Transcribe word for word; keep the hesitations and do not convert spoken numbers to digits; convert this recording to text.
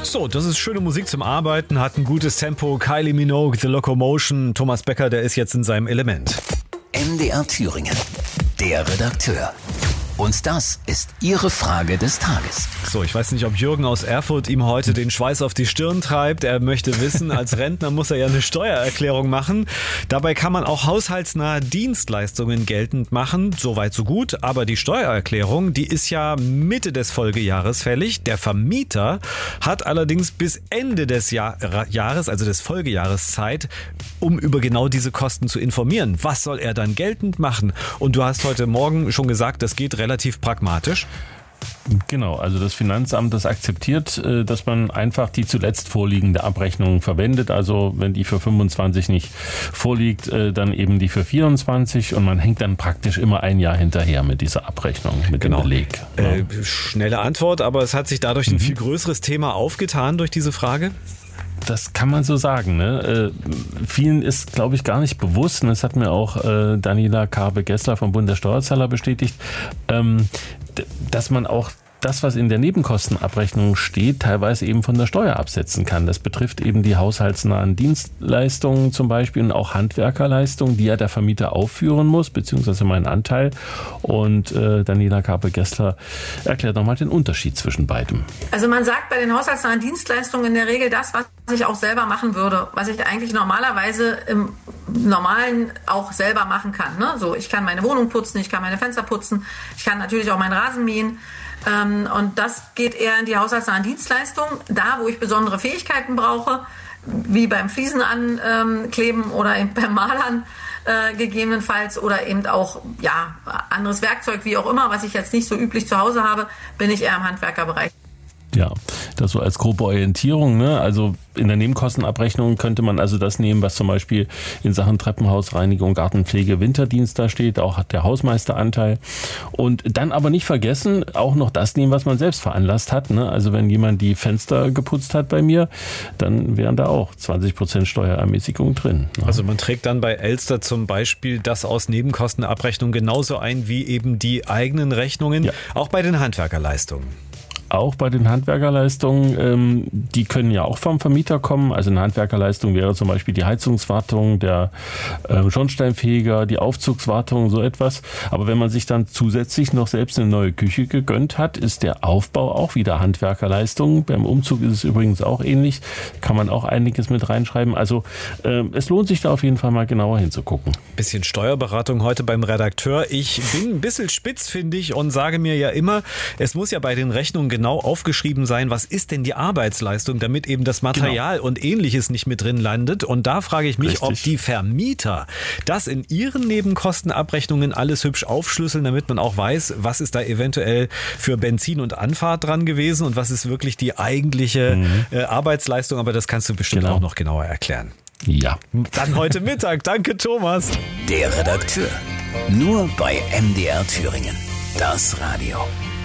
So, das ist schöne Musik zum Arbeiten, hat ein gutes Tempo. Kylie Minogue, The Locomotion. Thomas Becker, der ist jetzt in seinem Element. M D R Thüringen, der Redakteur. Und das ist Ihre Frage des Tages. So, ich weiß nicht, ob Jürgen aus Erfurt ihm heute den Schweiß auf die Stirn treibt. Er möchte wissen, als Rentner muss er ja eine Steuererklärung machen. Dabei kann man auch haushaltsnahe Dienstleistungen geltend machen. Soweit so gut. Aber die Steuererklärung, die ist ja Mitte des Folgejahres fällig. Der Vermieter hat allerdings bis Ende des Jahr- Jahres, also des Folgejahres Zeit, um über genau diese Kosten zu informieren. Was soll er dann geltend machen? Und du hast heute Morgen schon gesagt, das geht relativ relativ pragmatisch. Genau, also das Finanzamt, das akzeptiert, dass man einfach die zuletzt vorliegende Abrechnung verwendet. Also wenn die für fünfundzwanzig nicht vorliegt, dann eben die für vierundzwanzig und man hängt dann praktisch immer ein Jahr hinterher mit dieser Abrechnung, mit genau. dem Beleg. Äh, schnelle Antwort, aber es hat sich dadurch ein mhm. viel größeres Thema aufgetan durch diese Frage? Das kann man so sagen. Ne? Äh, vielen ist, glaube ich, gar nicht bewusst, und das hat mir auch äh, Daniela Karbe-Gessler vom Bund der Steuerzahler bestätigt, ähm, d- dass man auch das, was in der Nebenkostenabrechnung steht, teilweise eben von der Steuer absetzen kann. Das betrifft eben die haushaltsnahen Dienstleistungen zum Beispiel und auch Handwerkerleistungen, die ja der Vermieter aufführen muss, beziehungsweise meinen Anteil. Und äh, Daniela Karbe-Gessler erklärt nochmal den Unterschied zwischen beidem. Also man sagt bei den haushaltsnahen Dienstleistungen in der Regel das, was ich auch selber machen würde, was ich eigentlich normalerweise im Normalen auch selber machen kann. Ne? So, ich kann meine Wohnung putzen, ich kann meine Fenster putzen, ich kann natürlich auch meinen Rasen mähen. Ähm, und das geht eher in die haushaltsnahen Dienstleistungen, da wo ich besondere Fähigkeiten brauche, wie beim Fliesen ankleben ähm, oder eben beim Malern äh, gegebenenfalls oder eben auch ja anderes Werkzeug, wie auch immer, was ich jetzt nicht so üblich zu Hause habe, bin ich eher im Handwerkerbereich. Ja, das so als grobe Orientierung, ne? Also in der Nebenkostenabrechnung könnte man also das nehmen, was zum Beispiel in Sachen Treppenhausreinigung, Gartenpflege, Winterdienst da steht, auch hat der Hausmeisteranteil. Und dann aber nicht vergessen, auch noch das nehmen, was man selbst veranlasst hat, ne? Also wenn jemand die Fenster geputzt hat bei mir, dann wären da auch zwanzig Prozent Steuerermäßigung drin. Ne? Also man trägt dann bei Elster zum Beispiel das aus Nebenkostenabrechnung genauso ein wie eben die eigenen Rechnungen, ja. Auch bei den Handwerkerleistungen. Auch bei den Handwerkerleistungen, ähm, die können ja auch vom Vermieter kommen. Also eine Handwerkerleistung wäre zum Beispiel die Heizungswartung, der äh, Schornsteinfeger, die Aufzugswartung, so etwas. Aber wenn man sich dann zusätzlich noch selbst eine neue Küche gegönnt hat, ist der Aufbau auch wieder Handwerkerleistung. Beim Umzug ist es übrigens auch ähnlich. Kann man auch einiges mit reinschreiben. Also äh, es lohnt sich da auf jeden Fall mal genauer hinzugucken. Bisschen Steuerberatung heute beim Redakteur. Ich bin ein bisschen spitz, finde ich, und sage mir ja immer, es muss ja bei den Rechnungen genau aufgeschrieben sein, was ist denn die Arbeitsleistung, damit eben das Material genau. und Ähnliches nicht mit drin landet. Und da frage ich mich, Richtig. ob die Vermieter das in ihren Nebenkostenabrechnungen alles hübsch aufschlüsseln, damit man auch weiß, was ist da eventuell für Benzin und Anfahrt dran gewesen und was ist wirklich die eigentliche mhm. äh, Arbeitsleistung. Aber das kannst du bestimmt genau. auch noch genauer erklären. Ja. Dann heute Mittag. Danke, Thomas. Der Redakteur. Nur bei M D R Thüringen. Das Radio.